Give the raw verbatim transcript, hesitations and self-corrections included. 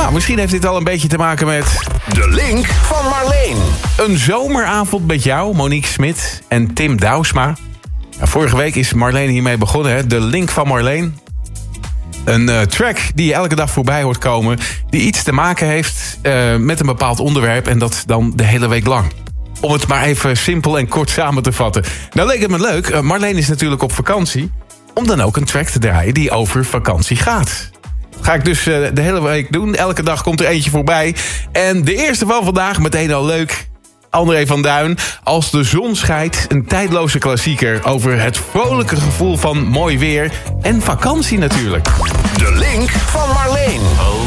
Nou, misschien heeft dit al een beetje te maken met... De link van Marleen. Een zomeravond met jou, Monique Smit en Tim Douwsma. Ja, vorige week is Marleen hiermee begonnen, hè? De link van Marleen. Een uh, track die je elke dag voorbij hoort komen... die iets te maken heeft uh, met een bepaald onderwerp... en dat dan de hele week lang. Om het maar even simpel en kort samen te vatten. Nou leek het me leuk, uh, Marleen is natuurlijk op vakantie... om dan ook een track te draaien die over vakantie gaat. Dat ga ik dus uh, de hele week doen. Elke dag komt er eentje voorbij. En de eerste van vandaag, meteen al leuk... André van Duin, Als de zon schijnt, een tijdloze klassieker... over het vrolijke gevoel van mooi weer en vakantie natuurlijk. De link van Marleen.